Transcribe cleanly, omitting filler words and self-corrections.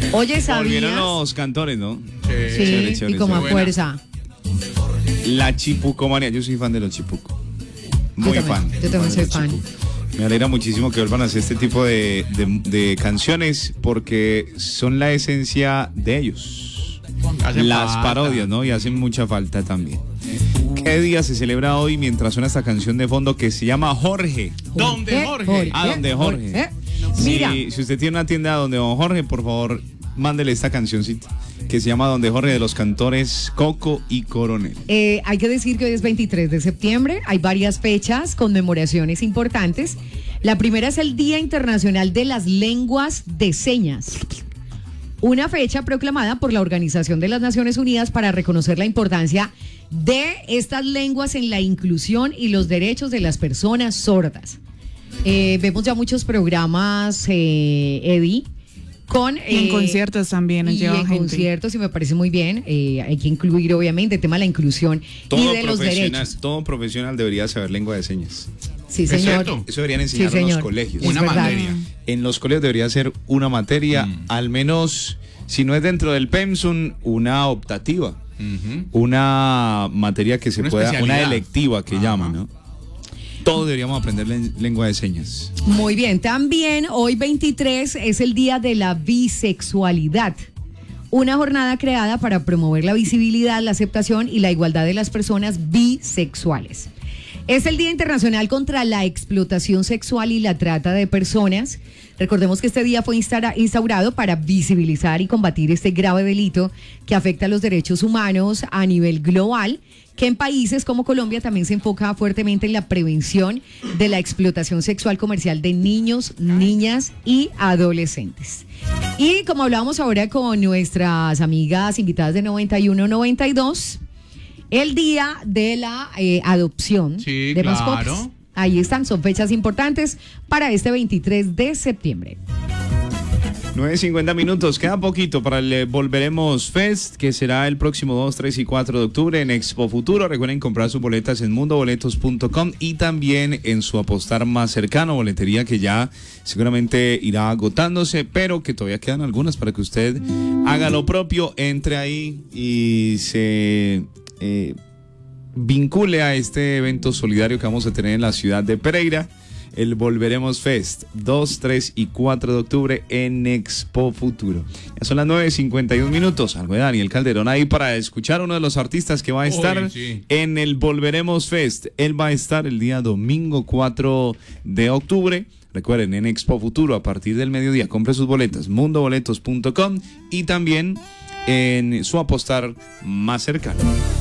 Oye, ¿sabías? Volvieron los cantores, ¿no? Sí, Chévere, y como a buena. fuerza. La chipucomanía, yo soy fan de los chipuco. Muy fan. Yo también soy de los fan. chipuco. Me alegra muchísimo que vuelvan a hacer este tipo de canciones porque son la esencia de ellos. Hacen Las falta. parodias, ¿no? Y hacen mucha falta también. ¿Qué día se celebra hoy mientras suena esta canción de fondo que se llama Jorge? ¿Dónde, Jorge? Ah, donde Jorge. Mira, Si usted tiene una tienda donde don Jorge, por favor, mándele esta cancioncita que se llama Donde Jorge, de los cantores Coco y Coronel. hay que decir que hoy es 23 de septiembre, hay varias fechas, conmemoraciones importantes. La primera es el Día Internacional de las Lenguas de Señas. Una fecha proclamada por la Organización de las Naciones Unidas para reconocer la importancia de estas lenguas en la inclusión y los derechos de las personas sordas. Vemos ya muchos programas, Eddie, con... Y en conciertos también y llevan en gente. conciertos, y me parece muy bien. Hay que incluir, obviamente, el tema de la inclusión y de los derechos. Todo profesional debería saber lengua de señas. Sí, ¿Es señor. cierto? Eso deberían enseñar Sí, en los señor. colegios. Es Una verdad. materia. En los colegios debería ser una materia, al menos, si no es dentro del PEMSUM, una optativa. Una materia que se Una pueda, una especialidad. electiva que Ajá. llaman, ¿no? Todos deberíamos aprender lengua de señas. Muy bien, también hoy 23 es el Día de la Bisexualidad. Una jornada creada para promover la visibilidad, la aceptación y la igualdad de las personas bisexuales. Es el Día Internacional contra la Explotación Sexual y la Trata de Personas. Recordemos que este día fue instaurado para visibilizar y combatir este grave delito que afecta a los derechos humanos a nivel global, que en países como Colombia también se enfoca fuertemente en la prevención de la explotación sexual comercial de niños, niñas y adolescentes. Y como hablábamos ahora con nuestras amigas invitadas de 91-92, el día de la adopción Sí, de claro. mascotas. Ahí están, son fechas importantes para este 23 de septiembre. 9:50 minutos, queda poquito para el Volveremos Fest, que será el próximo 2, 3 y 4 de octubre en Expo Futuro. Recuerden comprar sus boletas en mundoboletos.com y también en su apostar más cercano, boletería que ya seguramente irá agotándose, pero que todavía quedan algunas para que usted haga lo propio, entre ahí y se vincule a este evento solidario que vamos a tener en la ciudad de Pereira. El Volveremos Fest, 2, 3 y 4 de octubre en Expo Futuro. Ya son las 9:51 minutos. Algo de Daniel Calderón ahí para escuchar a uno de los artistas que va a estar en el Volveremos Fest. Él va a estar el día domingo 4 de octubre. Recuerden, en Expo Futuro a partir del mediodía. Compre sus boletas, mundoboletos.com y también en su apostar más cercano.